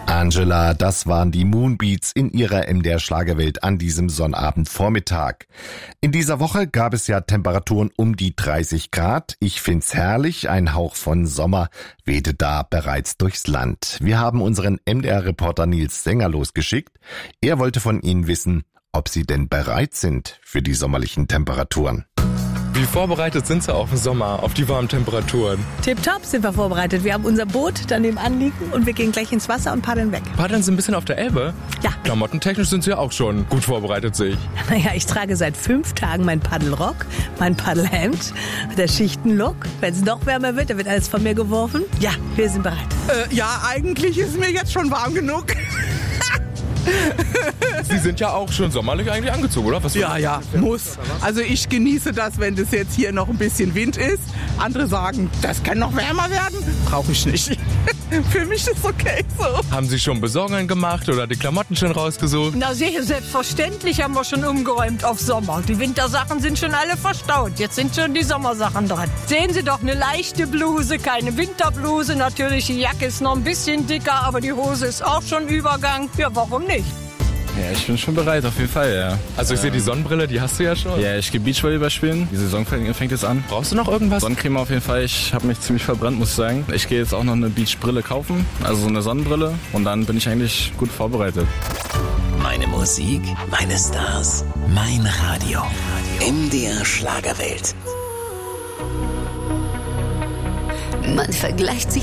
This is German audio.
Angela, das waren die Moonbeats in ihrer MDR Schlagerwelt an diesem Sonnabendvormittag. In dieser Woche gab es ja Temperaturen um die 30 Grad. Ich find's herrlich, ein Hauch von Sommer wehte da bereits durchs Land. Wir haben unseren MDR-Reporter Nils Sänger losgeschickt. Er wollte von Ihnen wissen, ob Sie denn bereit sind für die sommerlichen Temperaturen. Wie vorbereitet sind Sie auf den Sommer, auf die warmen Temperaturen? Tipptopp sind wir vorbereitet. Wir haben unser Boot daneben anliegen und wir gehen gleich ins Wasser und paddeln weg. Paddeln Sie ein bisschen auf der Elbe? Ja. Klamottentechnisch sind Sie ja auch schon gut vorbereitet, sehe ich. Naja, ich trage seit 5 Tagen meinen Paddelrock, mein Paddelhemd, der Schichtenlook. Wenn es noch wärmer wird, dann wird alles von mir geworfen. Ja, wir sind bereit. Ja, eigentlich ist mir jetzt schon warm genug. Sie sind ja auch schon sommerlich eigentlich angezogen, oder? Ja, muss. Also ich genieße das, wenn das jetzt hier noch ein bisschen Wind ist. Andere sagen, das kann noch wärmer werden. Brauche ich nicht. Für mich ist okay so. Haben Sie schon Besorgungen gemacht oder die Klamotten schon rausgesucht? Na sicher, selbstverständlich haben wir schon umgeräumt auf Sommer. Die Wintersachen sind schon alle verstaut. Jetzt sind schon die Sommersachen dran. Sehen Sie doch, eine leichte Bluse, keine Winterbluse. Natürlich, die Jacke ist noch ein bisschen dicker, aber die Hose ist auch schon Übergang. Ja, warum nicht? Ja, ich bin schon bereit, auf jeden Fall, ja. Also ich sehe die Sonnenbrille, die hast du ja schon. Ja, ich gehe Beachvolleyball spielen. Die Saison fängt jetzt an. Brauchst du noch irgendwas? Sonnencreme auf jeden Fall. Ich habe mich ziemlich verbrannt, muss ich sagen. Ich gehe jetzt auch noch eine Beachbrille kaufen, also so eine Sonnenbrille. Und dann bin ich eigentlich gut vorbereitet. Meine Musik, meine Stars, mein Radio. MDR Schlagerwelt. Man vergleicht sich